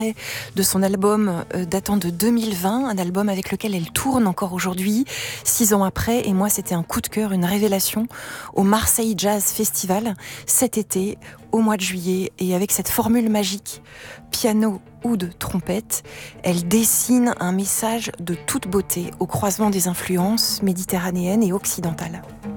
de son album datant de 2020, un album avec lequel elle tourne encore aujourd'hui, 6 ans après. Et moi, c'était un coup de cœur, une révélation au Marseille Jazz Festival cet été, au mois de juillet. Et avec cette formule magique, piano, oud, trompette, elle dessine un message de toute beauté au croisement des influences méditerranéennes et occidentales.